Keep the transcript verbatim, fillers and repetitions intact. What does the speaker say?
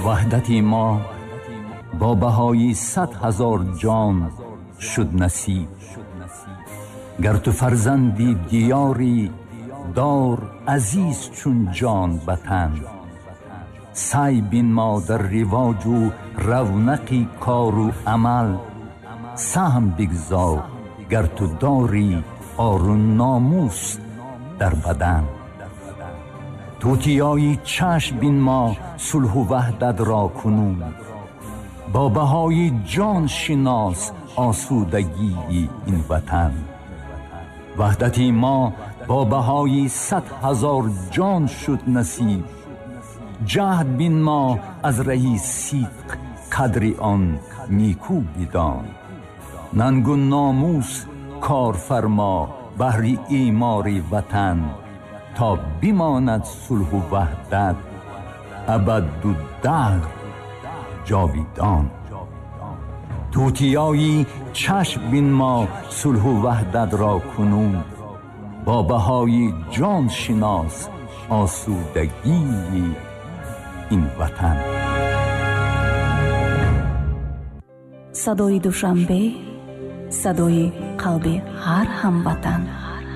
وحدت ما با بهای صد هزار جان شد نصیب. گر تو فرزندی دیاری دار عزیز چون جان وطن. سعی بین ما در رواج و رونق کار و عمل. سهم بگذار گر تو داری آر و ناموس در بدن. توتیای چشم بین ما صلح و وحدت را کنون. با بهای جان شناس آسودگی این وطن. وحدت ما با بهای صد هزار جان شد نصیب. جهد بین ما از رهی صدق قدر آن نیکو بدان. ننگ و ناموس کار فرما بهر ایمار وطن. تا بماند صلح و وحدت ابد و دهر جاویدان. توتیایی چشم بین ما صلح و وحدت را کنون. با بهای جان شناس آسودگی این وطن. صدای دوشنبه، صدای قلب هر هموطن.